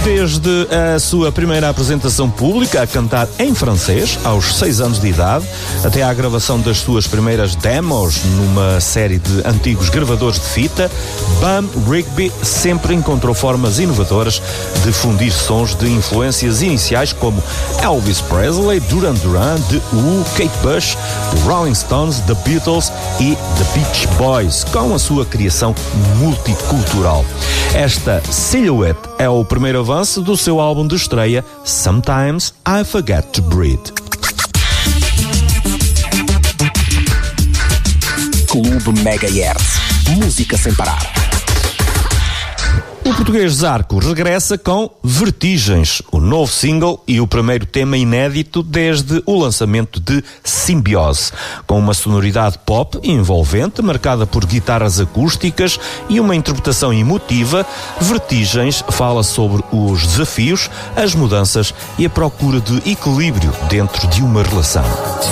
Desde a sua primeira apresentação pública a cantar em francês, aos 6 anos de idade, até à gravação das suas primeiras demos numa série de antigos gravadores de fita, Bum Rigby sempre encontrou formas inovadoras de fundir sons de influências iniciais como Elvis Presley, Duran Duran, The Who, Kate Bush, The Rolling Stones, The Beatles e The Beach Boys, com a sua criação multicultural. Esta Silhouette é o primeiro avanço do seu álbum de estreia, Sometimes I Forget to Breathe. Clube Megahertz. Música sem parar. O português Zarco regressa com Vertigens, o novo single e o primeiro tema inédito desde o lançamento de Simbiose, com uma sonoridade pop envolvente, marcada por guitarras acústicas e uma interpretação emotiva. Vertigens fala sobre os desafios, as mudanças e a procura de equilíbrio dentro de uma relação.